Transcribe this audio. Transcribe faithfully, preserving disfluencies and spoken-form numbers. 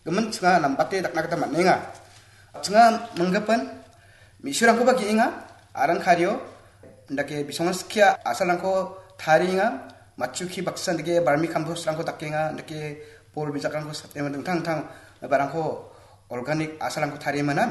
kemen cenga nampate dakna kata manenga cenga menggapan misurangko bagi inga arang karyo ndake bisongan skia asalangko taringa machuki baksan dege barmi kampus rangko dakenga ndake pol bijakangko satema tang tang barangko organik asalangko tarimana